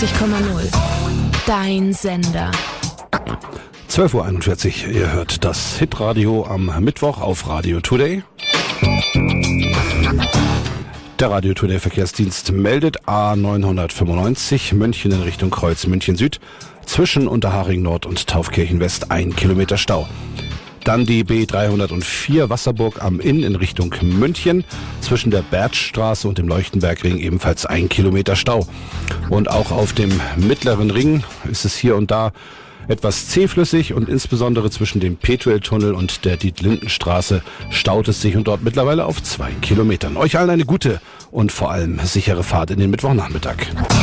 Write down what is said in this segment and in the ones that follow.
Dein Sender. 12:41 Uhr, ihr hört das Hitradio am Mittwoch auf Radio Today. Der Radio Today Verkehrsdienst meldet A995 München in Richtung Kreuz München Süd zwischen Unterhaching Nord und Taufkirchen West 1 Kilometer Stau. Dann die B304 Wasserburg am Inn in Richtung München zwischen der Bertschstraße und dem Leuchtenbergring ebenfalls 1 Kilometer Stau. Und auch auf dem mittleren Ring ist es hier und da etwas zähflüssig und insbesondere zwischen dem Petueltunnel und der Dietlindenstraße staut es sich und dort mittlerweile auf 2 Kilometern. Euch allen eine gute und vor allem sichere Fahrt in den Mittwochnachmittag.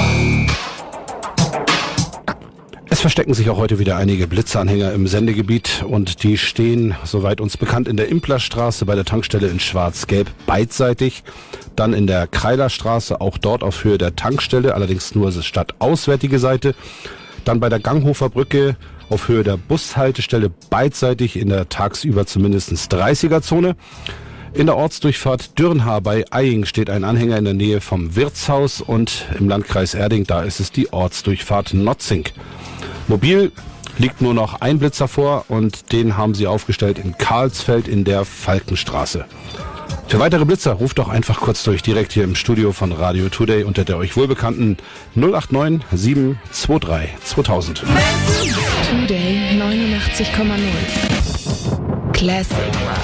Es verstecken sich auch heute wieder einige Blitzanhänger im Sendegebiet und die stehen, soweit uns bekannt, in der Implerstraße bei der Tankstelle in Schwarz-Gelb beidseitig. Dann in der Kreilerstraße, auch dort auf Höhe der Tankstelle, allerdings nur stadtauswärtige Seite. Dann bei der Ganghofer Brücke auf Höhe der Bushaltestelle beidseitig in der tagsüber zumindest 30er-Zone. In der Ortsdurchfahrt Dürnhaar bei Eying steht ein Anhänger in der Nähe vom Wirtshaus und im Landkreis Erding, da ist es die Ortsdurchfahrt Notzing. Mobil liegt nur noch ein Blitzer vor und den haben sie aufgestellt in Karlsfeld in der Falkenstraße. Für weitere Blitzer ruft doch einfach kurz durch, direkt hier im Studio von Radio Today unter der euch wohlbekannten 089 723 2000. Today 89,0. Classic.